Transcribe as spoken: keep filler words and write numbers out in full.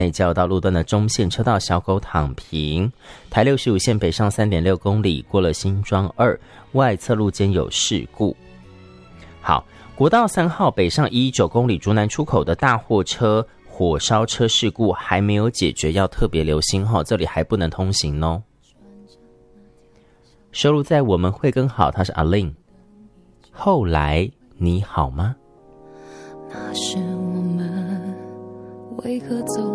内交流道路段的中线车道小狗躺平，台六十五线北上 三点六公里，过了新庄二外侧路间有事故。好，国道三号北上一九公里竹南出口的大货车火烧车事故还没有解决，要特别留心哈，这里还不能通行哦。收录在我们会更好，他是阿令。后来你好吗？ 那时我们为何走